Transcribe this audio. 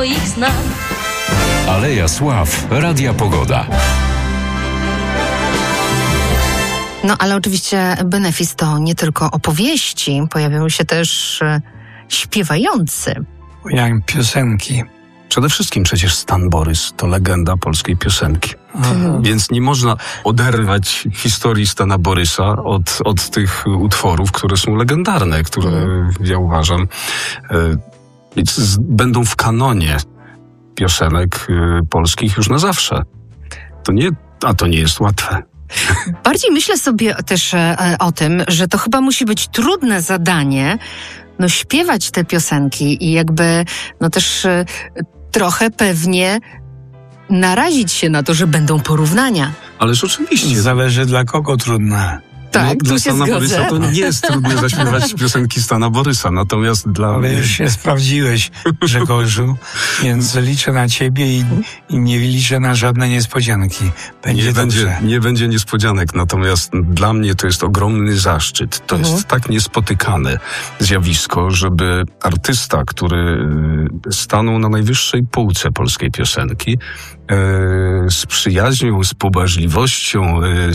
ich znam. Aleja Sław, Radia Pogoda. No ale oczywiście Benefis to nie tylko opowieści, pojawiają się też śpiewający. Jak piosenki. Przede wszystkim przecież Stan Borys to legenda polskiej piosenki. Więc nie można oderwać historii Stana Borysa od tych utworów, które są legendarne, które ja uważam będą w kanonie piosenek polskich już na zawsze. To nie jest łatwe. Bardziej myślę sobie też o tym, że to chyba musi być trudne zadanie, śpiewać te piosenki i jakby, też trochę pewnie narazić się na to, że będą porównania. Ależ oczywiście. Zależy dla kogo trudne. Tak, dla Stana Borysa to nie jest trudne zaśpiewać piosenki Stana Borysa, natomiast dla... Ale już się sprawdziłeś, Grzegorzu, więc liczę na ciebie i nie liczę na żadne niespodzianki. Nie będzie niespodzianek, natomiast dla mnie to jest ogromny zaszczyt. To jest tak niespotykane zjawisko, żeby artysta, który stanął na najwyższej półce polskiej piosenki, z przyjaźnią, z pobłażliwością,